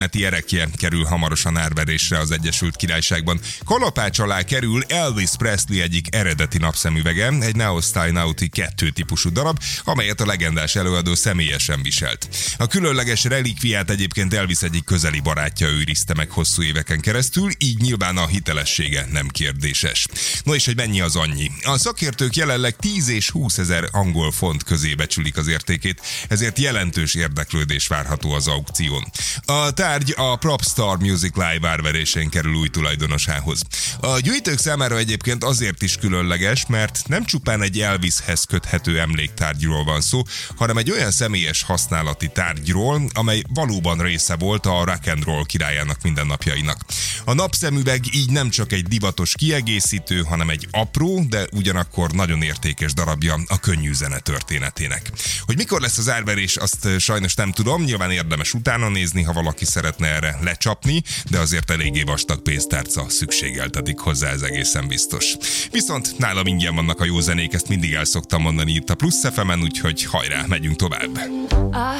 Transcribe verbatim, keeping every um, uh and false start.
erekje kerül hamarosan árverésre az Egyesült Királyságban. Kalapács alá kerül Elvis Presley egyik eredeti napszemüvege, egy Now Style Naughty kettő típusú darab, amelyet a legendás előadó személyesen viselt. A különleges relikviát egyébként Elvis egyik közeli barátja őrizte meg hosszú éveken keresztül, így nyilván a hitelessége nem kérdéses. No és hogy mennyi az annyi? A szakértők jelenleg tíz és húsz ezer angol font közé becsülik az értékét, ezért jelentős érdeklődés várható az aukción. A tárgy a Propstar Music Live árverésén kerül új tulajdonosához. A gyűjtők számára egyébként azért is különleges, mert nem csupán egy Elvishez köthető emléktárgyról van szó, hanem egy olyan személyes használati tárgyról, amely valóban része volt a rock and roll királyának mindennapjainak. A napszemüveg így nem csak egy divatos kiegészítő, hanem egy apró, de ugyanakkor nagyon értékes darabja a könnyű zene történetének. Hogy mikor lesz az árverés, azt sajnos nem tudom, nyilván érdemes utána nézni, ha valaki szeretne erre lecsapni, de azért eléggé vastag pénztárca szükségeltetik hozzá, ez egészen biztos. Viszont nálam ingyen vannak a jó zenék, ezt mindig el szoktam mondani itt a Plusz ef emen, úgyhogy hajrá, megyünk tovább.